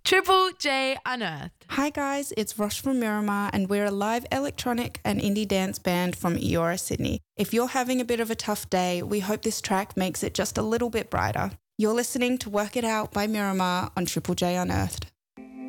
Triple J Unearthed. Hi guys, it's Rosh from Miramar and we're a live electronic and indie dance band from Eora, Sydney. If you're having a bit of a tough day, we hope this track makes it just a little bit brighter. You're listening to Work It Out by Miramar on Triple J Unearthed.